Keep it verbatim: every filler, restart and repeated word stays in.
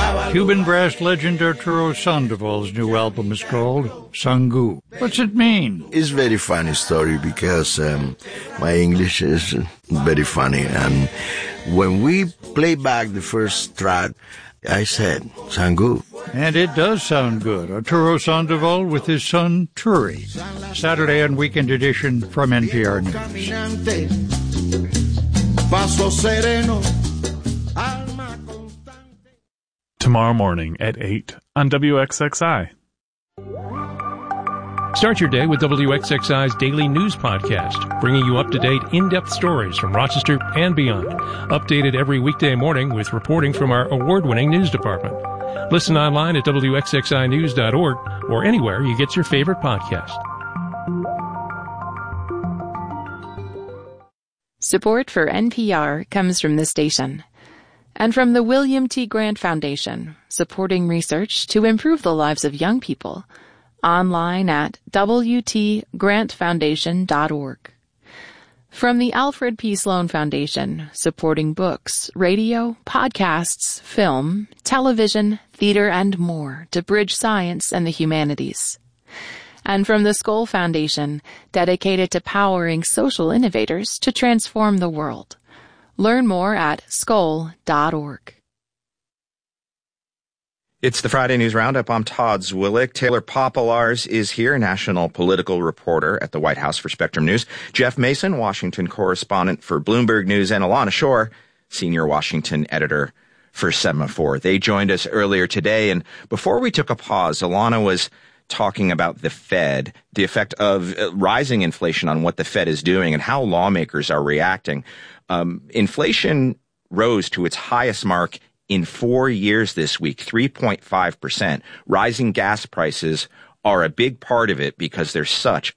Cuban brass legend Arturo Sandoval's new album is called Sangu. What's it mean? It's a very funny story because um, my English is very funny. And when we play back the first track, I said, Sangu. And it does sound good. Arturo Sandoval with his son, Turi. Saturday and Weekend Edition from N P R News. Tomorrow morning at eight on W X X I. Start your day with W X X I's Daily News Podcast, bringing you up-to-date, in-depth stories from Rochester and beyond. Updated every weekday morning with reporting from our award-winning news department. Listen online at W X X I news dot org or anywhere you get your favorite podcast. Support for N P R comes from this station and from the William T. Grant Foundation, supporting research to improve the lives of young people. Online at W T grant foundation dot org. From the Alfred P. Sloan Foundation, supporting books, radio, podcasts, film, television, theater, and more to bridge science and the humanities. And from the Skoll Foundation, dedicated to powering social innovators to transform the world. Learn more at skoll dot org. It's the Friday News Roundup. I'm Todd Zwillich. Taylor Popolars is here, national political reporter at the White House for Spectrum News. Jeff Mason, Washington correspondent for Bloomberg News, and Alana Shore, senior Washington editor for Semaphore. They joined us earlier today, and before we took a pause, Alana was talking about the Fed, the effect of rising inflation on what the Fed is doing and how lawmakers are reacting. Um, inflation rose to its highest mark in four years this week, three point five percent. Rising gas prices are a big part of it because there's such